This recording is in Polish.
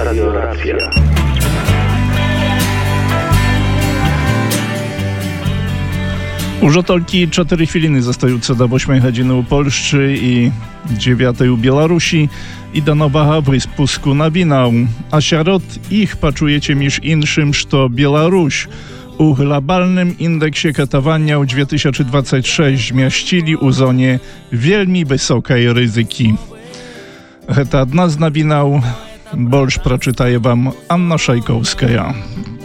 Radio Racja. Уже толькі 4 хвіліны застаюцца да 8 гадзіны ў Польшчы і 9 у Беларусі і да новага выспуску навінаў. А сярод іх пачуеце між іншым, што Беларусь у globalnym indeksie katowania w 2026 zmieścili u zonie wielmi wysokiej ryzyki. To jedna z nawinał, больш przeczytaje wam Anna Szajkowska.